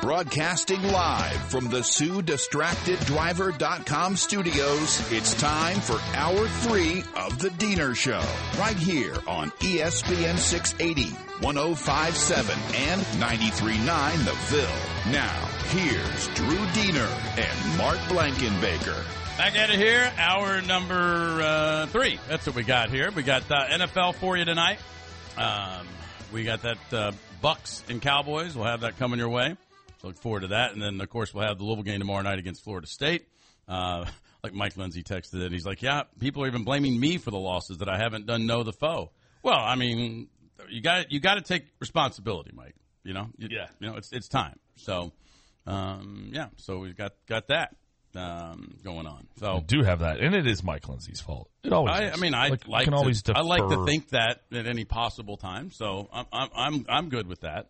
Broadcasting live from the SueDistractedDriver.com studios, it's time for Hour 3 of The Diener Show, right here on ESPN 680, 105.7, and 93.9 The Ville. Now, here's Drew Diener and Mark Blankenbaker. Back at it here, hour number 3. That's what we got here. We got NFL for you tonight. We got that Bucks and Cowboys. We'll have that coming your way. So look forward to that. And then, of course, we'll have the Louisville game tomorrow night against Florida State. Like Mike Lindsay texted it. He's like, yeah, people are even blaming me for the losses that I haven't done know the foe. Well, I mean, you got to take responsibility, Mike. You know? Yeah. You know, it's time. So, so we've got that. Going on. So I do have that, and it is Mike Lindsay's fault. It always is. I mean, I like to think that at any possible time. So I'm good with that.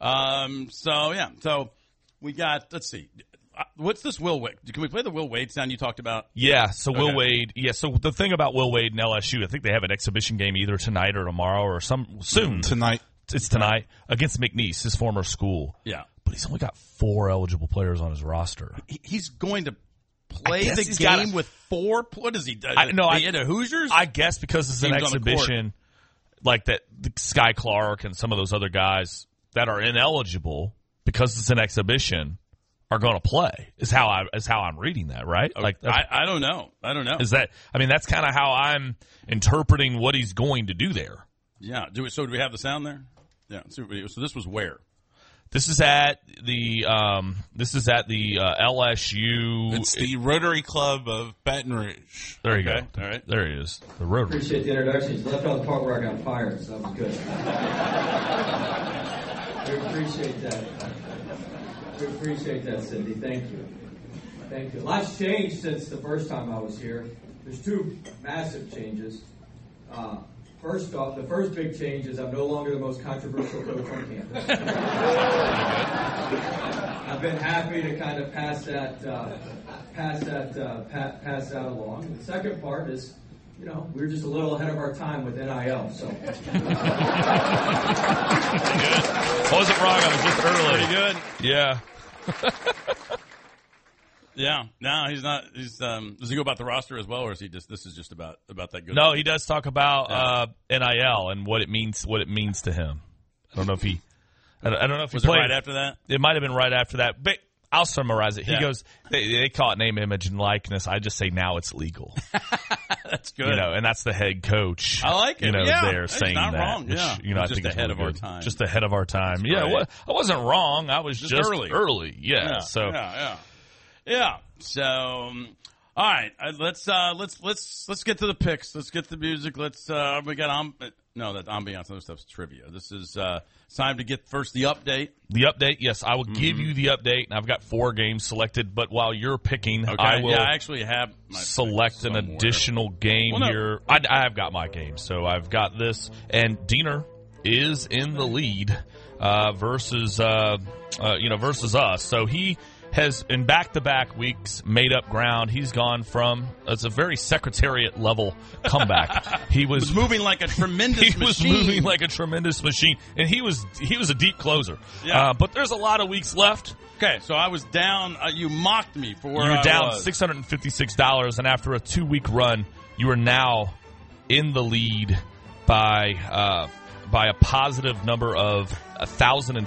So we got. Let's see. What's this Will Wade? Can we play the Will Wade sound you talked about? Yeah. So okay. Will Wade. Yeah. So the thing about Will Wade and LSU, I think they have an exhibition game either tonight or tomorrow or soon. Tonight. It's tonight against McNeese, his former school. Yeah. But he's only got 4 eligible players on his roster. He's going to play the game with 4. What does he do? The Hoosiers? I guess because it's an exhibition, like that, Sky Clark and some of those other guys that are ineligible because it's an exhibition are going to play. Is how I'm reading that, right? Okay. Like I don't know. Is that? I mean, that's kind of how I'm interpreting what he's going to do there. Yeah. Do we have the sound there? Yeah. So this was where? This is at the LSU. It's the Rotary Club of Baton Rouge. There you go. All right. There he is. The Rotary. Appreciate the introduction. He's left out the part where I got fired, so that was good. We appreciate that. We appreciate that, Cindy. Thank you. Thank you. Lots changed since the first time I was here. There's 2 massive changes. First off, the first big change is I'm no longer the most controversial coach on campus. I've been happy to kind of pass that along. And the second part is, you know, we're just a little ahead of our time with NIL. So, wasn't wrong. I was just early. Pretty good. Yeah. Yeah. No, he's not. He's does he go about the roster as well, or is he just? This is just about that good. No, he does talk about NIL and what it means to him. I don't know if he. I don't know if was he played it right after that. It might have been right after that, but I'll summarize it. He Yeah. goes, they call it name, image, and likeness. I just say now it's legal. That's good. You know, and that's the head coach. I like it. You know, yeah. there saying not that. Wrong. Which, Yeah. you know, I just think ahead really of our good. time. Just ahead of our time. Yeah. Right. I wasn't wrong. I was just early. Yeah. So. Yeah. So, all right. Let's get to the picks. Let's get to the music. We got that ambiance, other stuff's trivia. This is time to get first the update. The update, yes, I will give you the update. And I've got 4 games selected, but while you're picking, Okay. I will I actually have my select an additional game here. I have got my game, so I've got this, and Diener is in the lead versus us. So he has, in back-to-back weeks, made up ground. He's gone from, it's a very secretariat-level comeback. He was moving like a tremendous machine. He was moving like a tremendous machine, and he was a deep closer. Yeah. But there's a lot of weeks left. Okay, so I was down. You mocked me for where you were down was. $656, and after a 2-week run, you are now in the lead by a positive number of 1,050.